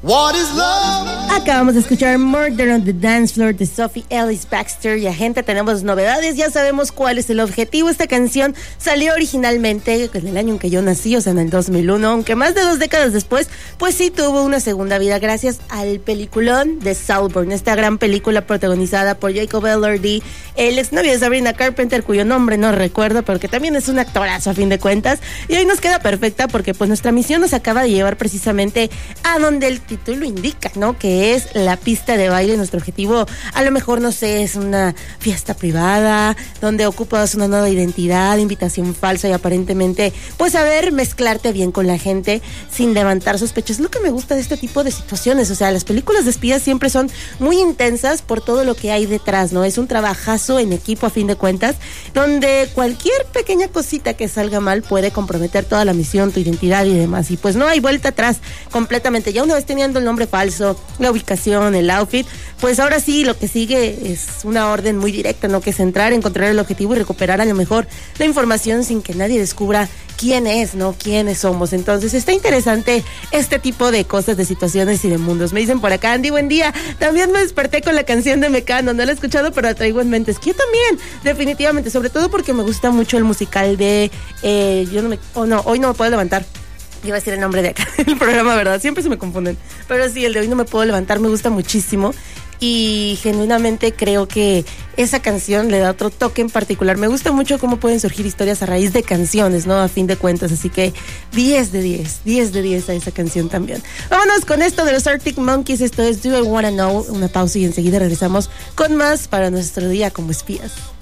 What is love? Acabamos de escuchar Murder on the Dance Floor de Sophie Ellis Bextor. Y gente, tenemos novedades, ya sabemos cuál es el objetivo. Esta canción salió originalmente en el año en que yo nací, o sea, en el 2001, aunque más de 2 décadas después, pues sí tuvo una segunda vida gracias al peliculón de Saltburn, esta gran película protagonizada por Jacob Elordi, el exnovio de Sabrina Carpenter, cuyo nombre no recuerdo, pero que también es un actorazo a fin de cuentas. Y hoy nos queda perfecta porque pues nuestra misión nos acaba de llevar precisamente a donde el título indica, ¿no? Que es la pista de baile. Nuestro objetivo, a lo mejor, no sé, es una fiesta privada donde ocupas una nueva identidad, invitación falsa y aparentemente, pues, saber mezclarte bien con la gente sin levantar sospechas. Es lo que me gusta de este tipo de situaciones. O sea, las películas de espías siempre son muy intensas por todo lo que hay detrás, ¿no? Es un trabajazo en equipo a fin de cuentas, donde cualquier pequeña cosita que salga mal puede comprometer toda la misión, tu identidad y demás. Y pues no hay vuelta atrás completamente. Ya una vez teniendo el nombre falso, la ubicación, el outfit, pues ahora sí lo que sigue es una orden muy directa, ¿no? Que es entrar, encontrar el objetivo y recuperar a lo mejor la información sin que nadie descubra quién es, ¿no? Quiénes somos. Entonces está interesante este tipo de cosas, de situaciones y de mundos. Me dicen por acá, Andy, buen día. También me desperté con la canción de Mecano, no la he escuchado, pero la traigo en mente. Es que yo también, definitivamente, sobre todo porque me gusta mucho el musical de Hoy no me puedo levantar. Iba a decir el nombre de acá, el programa, ¿verdad? Siempre se me confunden. Pero sí, el de Hoy no me puedo levantar me gusta muchísimo. Y genuinamente creo que esa canción le da otro toque en particular. Me gusta mucho cómo pueden surgir historias a raíz de canciones, ¿no? A fin de cuentas. Así que 10 de 10 a esa canción también. Vámonos con esto de los Arctic Monkeys. Esto es Do I Wanna Know. Una pausa y enseguida regresamos con más para nuestro día como espías.